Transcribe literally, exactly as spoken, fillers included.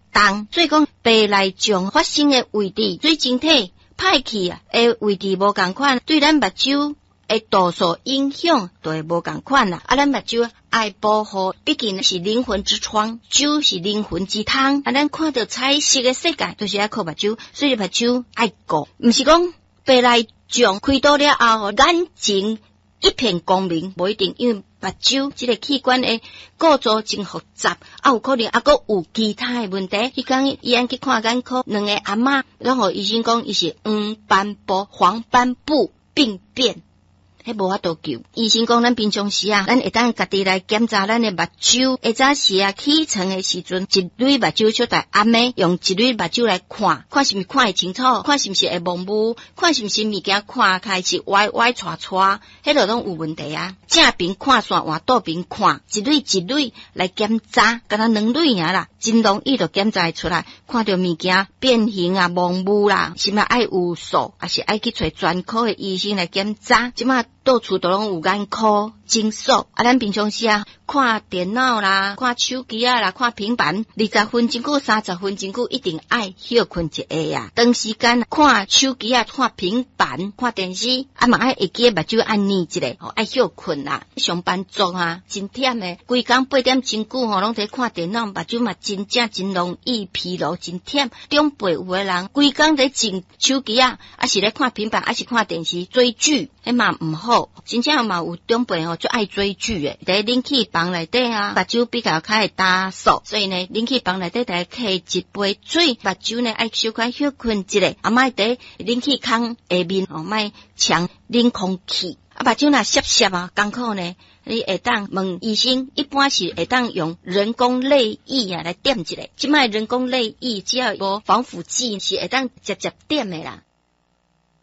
重，所以讲白内障发生的位置，水晶体歹去啊，诶位置无共款，对咱目睭诶度数影响都会无共款啦。啊，咱目睭爱保护，毕竟是灵魂之窗，睭是灵魂之窗。啊，咱看到彩色的世界，都是爱靠目睭，所以目睭爱顾，毋是讲白内障开刀了后，眼睛一片光明，无一定，因为目睭这个器官的构造真复杂，啊有可能还佫有其他的问题。迄天医院去看眼科，两个阿嬷，然后医生讲伊是黄斑部黄斑部病变。迄无法度救，医生讲咱平常时啊，咱会当家己来检查咱的目睭。下早时啊，起床的时阵，一蕊目睭小大暗暝，用一蕊目睭来看，看是毋是看会清楚，看是毋是会模糊，看是毋是物件看开是歪歪斜斜，迄个拢有问题啊。正边看线，换倒边看，一蕊一蕊来检查，敢若两蕊尔啦，真容易就检查出来，看到物件变形啊、模糊啦，是嘛爱有数，还是爱去找专科的医生来检查。即马到处都拢有眼科诊所，啊，咱平常时啊，看电脑啦，看手机啊啦，看平板，二十分钟久、三十分钟久，一定爱休困一下啊。长时间看手机啊，看平板，看电视，啊嘛爱会记目睭爱捏一下，吼，爱休困啦。上班族啊，真忝诶，规工八点真久吼，拢在看电脑，目睭嘛真正真容易疲劳，真忝。长辈有诶人，规工在整手机啊，啊是咧看平板，啊是看电视追剧，迄嘛毋好。真正嘛有长辈吼，最爱追剧诶，在冷气房内底啊，目睭比较较会打扫，所以呢，冷气房内底来摕一杯水，目睭呢爱小可休困一下，啊莫伫冷气孔下面哦，莫呛冷空气。啊，目睭若涩涩啊，艰苦呢，你会当问医生，一般是会当用人工泪液啊来点一下。即卖人工泪液只要无防腐剂，是会当直接点的啦。